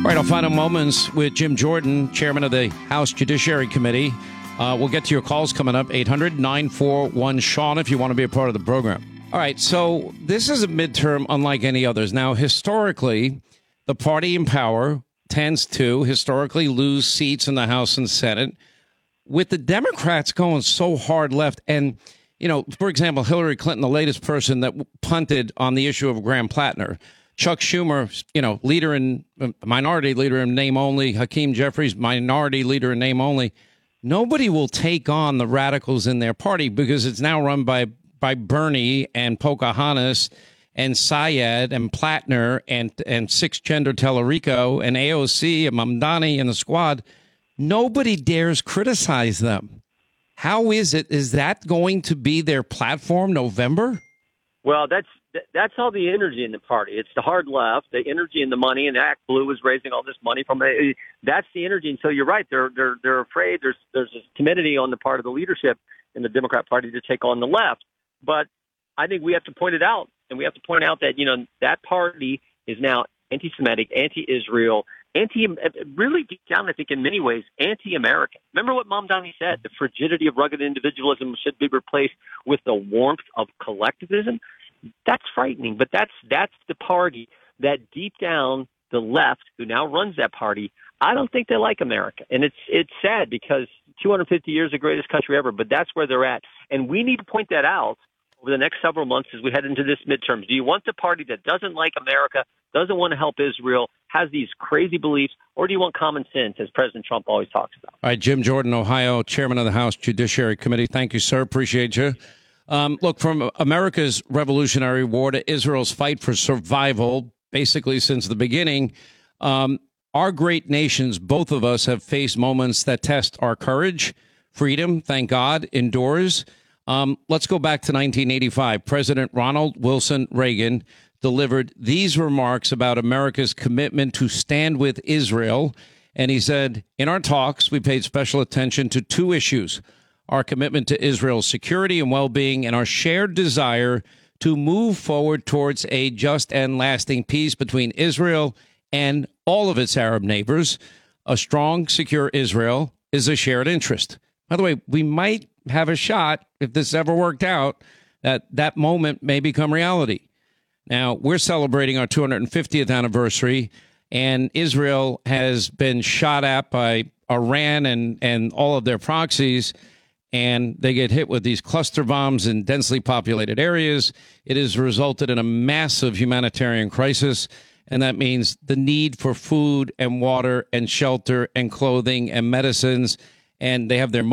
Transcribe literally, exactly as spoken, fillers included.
All right, our final moments with Jim Jordan, chairman of the House Judiciary Committee. Uh, we'll get to your calls coming up, eight hundred nine four one Sean, if you want to be a part of the program. All right, so this is a midterm unlike any others. Now, historically, the party in power tends to historically lose seats in the House and Senate. With the Democrats going so hard left, and, you know, for example, Hillary Clinton, the latest person that punted on the issue of Graham Plattner. Chuck Schumer, you know, leader in minority leader in name only. Hakeem Jeffries, minority leader in name only. Nobody will take on the radicals in their party because it's now run by by Bernie and Pocahontas and Syed and Plattner and and six gender Tellerico and A O C and Mamdani and the squad. Nobody dares criticize them. How is it? Is that going to be their platform November? Well, that's that's all the energy in the party. It's the hard left, the energy and the money, and Act Blue is raising all this money from it. That's the energy. And so you're right. They're they're they're afraid. There's there's this timidity on the part of the leadership in the Democrat Party to take on the left. But I think we have to point it out, and we have to point out that, you know, that party is now anti-Semitic, anti-Israel, anti really deep down, I think, in many ways, anti-American. Remember what Mamdani said: the frigidity of rugged individualism should be replaced with the warmth of collectivism. That's frightening, but that's that's the party that deep down the left, who now runs that party, I don't think they like America. And it's it's sad because two hundred fifty years, the greatest country ever, but that's where they're at. And we need to point that out over the next several months as we head into this midterm. Do you want the party that doesn't like America, doesn't want to help Israel, has these crazy beliefs, or do you want common sense, as President Trump always talks about? All right, Jim Jordan, Ohio, chairman of the House Judiciary Committee. Thank you, sir. Appreciate you. Um, look, from America's Revolutionary War to Israel's fight for survival, basically since the beginning, um, our great nations, both of us, have faced moments that test our courage. Freedom, thank God, endures. Um, let's go back to nineteen eighty-five. President Ronald Wilson Reagan delivered these remarks about America's commitment to stand with Israel. And he said, in our talks, we paid special attention to two issues: our commitment to Israel's security and well-being, and our shared desire to move forward towards a just and lasting peace between Israel and all of its Arab neighbors. A strong, secure Israel is a shared interest. By the way, we might have a shot, if this ever worked out, that that moment may become reality. Now, we're celebrating our two hundred fiftieth anniversary, and Israel has been shot at by Iran and, and all of their proxies, and they get hit with these cluster bombs in densely populated areas. It has resulted in a massive humanitarian crisis, and that means the need for food and water and shelter and clothing and medicines, and they have their